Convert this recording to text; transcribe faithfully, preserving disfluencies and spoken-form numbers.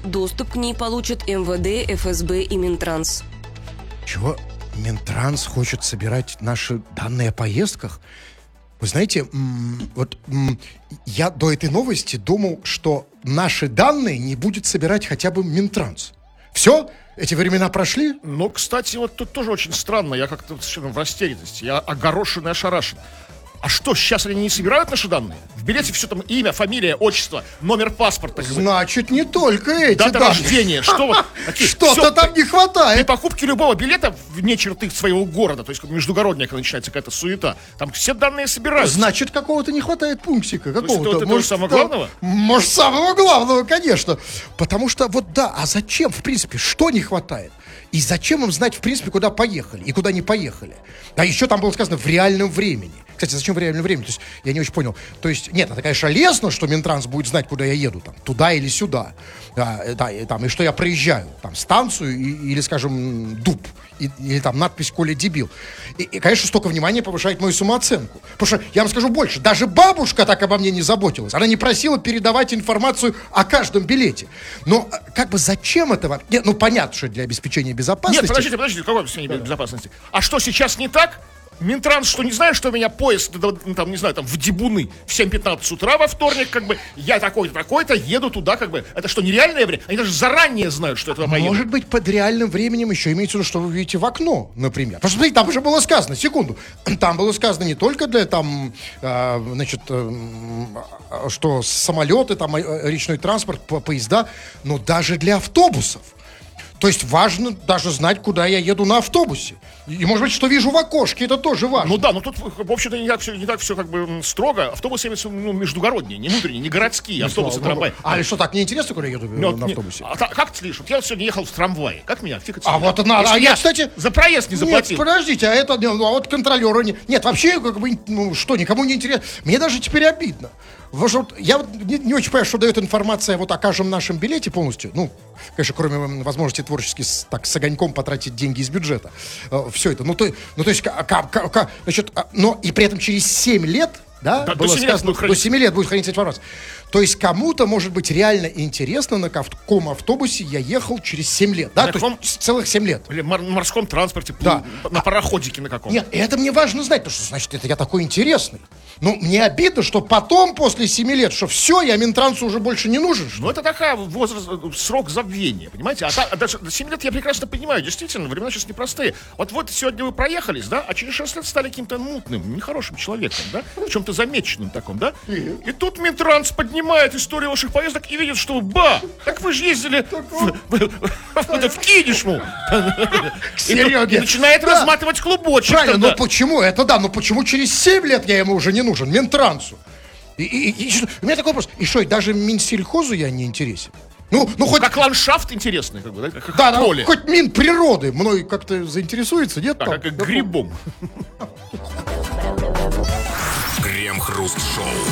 Доступ к ней получат эм вэ дэ, эф эс бэ и Минтранс. Чего? Минтранс хочет собирать наши данные о поездках? Вы знаете, м- вот м- я до этой новости думал, что наши данные не будет собирать хотя бы Минтранс. Все? Эти времена прошли? Ну, кстати, вот тут тоже очень странно. Я как-то совершенно в растерянности. Я огорошен и ошарашен. А что, сейчас они не собирают наши данные? В билете все там имя, фамилия, отчество, номер паспорта. Значит, не только эти дата данные. рождения. Что вот, какие- Что-то всё, там не При хватает. покупке любого билета вне черты своего города, то есть как междугородняя, когда начинается какая-то суета, там все данные собираются. Значит, какого-то не хватает пунктика. есть Какого-то. вот этого самого там- главного? Может, самого главного, конечно. Потому что, вот да, а зачем, в принципе, что не хватает? И зачем им знать, в принципе, куда поехали и куда не поехали? А еще там было сказано в реальном времени. Кстати, зачем в реальном времени? То есть, я не очень понял. То есть, нет, это, конечно, лестно, что Минтранс будет знать, куда я еду, там, туда или сюда. А, да, и, там, и что я проезжаю, там, станцию и- или, скажем, дуб. И- или там надпись «Коля дебил». И, и, конечно, столько внимания повышает мою самооценку. Потому что, я вам скажу больше, даже бабушка так обо мне не заботилась. Она не просила передавать информацию о каждом билете. Но а, как бы зачем этого? Нет, ну, понятно, что для обеспечения безопасности. Нет, подождите, подождите, какой объяснение безопасности? А что, сейчас не так? Минтранс, что не знает, что у меня поезд, да, да, там, не знаю, там, в Дебуны в семь пятнадцать утра во вторник, как бы, я такой-то, такой-то, еду туда, как бы, это что, нереальное время? Они даже заранее знают, что это поеду. Может быть, под реальным временем еще имеется в виду, что вы видите в окно, например. Потому что, смотрите, там уже было сказано, секунду, там было сказано не только для, там, э, значит, э, что самолеты, там, э, речной транспорт, по- поезда, но даже для автобусов. То есть важно даже знать, куда я еду на автобусе. И, может быть, что вижу в окошке, это тоже важно. Ну да, но тут, в общем-то, не так все, не так все как бы м, строго. Автобусы имеются, ну, междугородние, не внутренние, не городские, автобусы, Слава богу. трамваи. А и что, так неинтересно, куда я еду Ну, вот на не- автобусе? А, та- как ты слышишь? Вот я вот сегодня ехал в трамвае. Как меня? Фиг А вот надо. А я, кстати... За проезд не заплатил. Нет, подождите, а это, ну, а вот контролеру не... Нет, вообще, как бы, ну, что, никому не интересно. Мне даже теперь обидно. Потому что вот я вот не, не очень понимаю, что дает информация вот о каждом нашем билете полностью. Ну, конечно, кроме м, возможности творчески с, так с огоньком потратить деньги из бюджета. Э, все это. Ну, то, ну, то есть, ка- ка- ка- ка- значит, а, но и при этом через семь лет, да, Да, до было семи лет сказано, будет храниться. до семи лет будет храниться информация. То есть кому-то может быть реально интересно, на каком автобусе я ехал через семь лет. Да, На то каком? есть целых семь лет. Или мор- морском транспорте, Да. на пароходике на каком. Нет, это мне важно знать, потому что, значит, это я такой интересный. Ну, мне обидно, что потом, после семи лет, что все, я Минтрансу уже больше не нужен. Что? Ну, это такая возраст, э, срок забвения, понимаете? А, та- а даже до семи лет я прекрасно понимаю, действительно, времена сейчас непростые. Вот вот сегодня вы проехались, да, а через шесть лет стали каким-то мутным, нехорошим человеком, да, в чем-то замеченным таком, да? И тут Минтранс поднимает историю ваших поездок и видит, что, ба, так вы же ездили в, в- в- в Кинешму. К Сереге. И начинает Да. разматывать клубочек. Правильно, тогда. но почему? Это да, но почему через семь лет я ему уже не нужен, Минтрансу? И, и- и- и что- у меня такой вопрос. И что, и даже Минсельхозу я не интересен? Ну, ну хоть... Как ландшафт интересный, как бы, да, как Да, да, поле. хоть Минприроды мной как-то заинтересуется, нет? Да, там? как грибом. Крем-хруст-шоу.